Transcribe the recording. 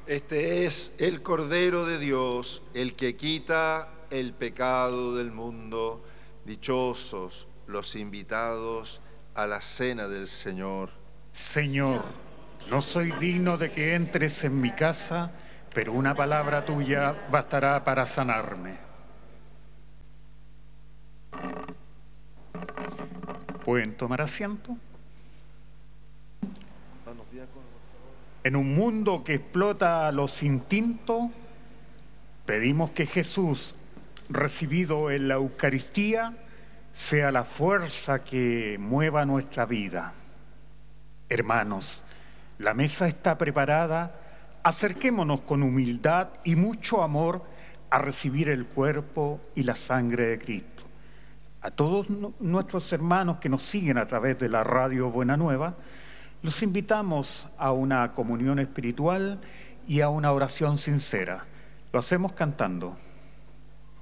Este es el Cordero de Dios, el que quita el pecado del mundo. Dichosos los invitados a la cena del Señor. Señor, no soy digno de que entres en mi casa, pero una palabra tuya bastará para sanarme. ¿Pueden tomar asiento? En un mundo que explota los instintos, pedimos que Jesús, recibido en la Eucaristía, sea la fuerza que mueva nuestra vida. Hermanos, la mesa está preparada. Acerquémonos con humildad y mucho amor a recibir el cuerpo y la sangre de Cristo. A todos nuestros hermanos que nos siguen a través de la radio Buena Nueva, los invitamos a una comunión espiritual y a una oración sincera. Lo hacemos cantando.